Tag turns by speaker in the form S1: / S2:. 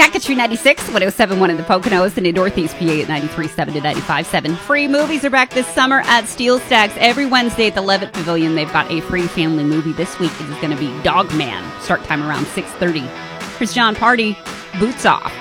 S1: Calcatry 96, 107.1 in the Poconos, and in Northeast PA at 93.7 to 95.7. Free movies are back this summer at Steel Stacks. Every Wednesday at the Levitt Pavilion, they've got a free family movie. This week it is going to be Dog Man. Start time around 6:30. Here's John Party, Boots Off.